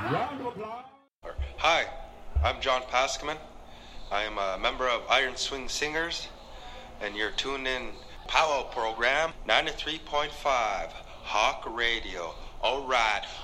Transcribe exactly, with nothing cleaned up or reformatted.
Hi, I'm John Paskman. I am a member of Iron Swing Singers, and you're tuned in Powwow program ninety-three point five Hawk Radio. All right.